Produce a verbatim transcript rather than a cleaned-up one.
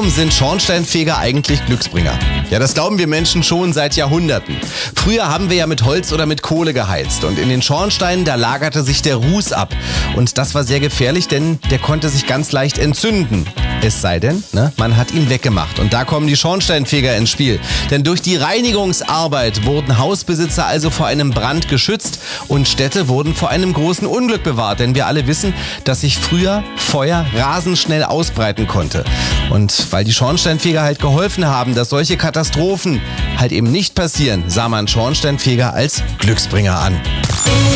Warum sind Schornsteinfeger eigentlich Glücksbringer? Ja, das glauben wir Menschen schon seit Jahrhunderten. Früher haben wir ja mit Holz oder mit Kohle geheizt und in den Schornsteinen, da lagerte sich der Ruß ab. Und das war sehr gefährlich, denn der konnte sich ganz leicht entzünden. Es sei denn, ne, man hat ihn weggemacht. Und da kommen die Schornsteinfeger ins Spiel. Denn durch die Reinigungsarbeit wurden Hausbesitzer also vor einem Brand geschützt und Städte wurden vor einem großen Unglück bewahrt. Denn wir alle wissen, dass sich früher Feuer rasend schnell ausbreiten konnte. Und weil die Schornsteinfeger halt geholfen haben, dass solche Katastrophen halt eben nicht passieren, sah man Schornsteinfeger als Glücksbringer an.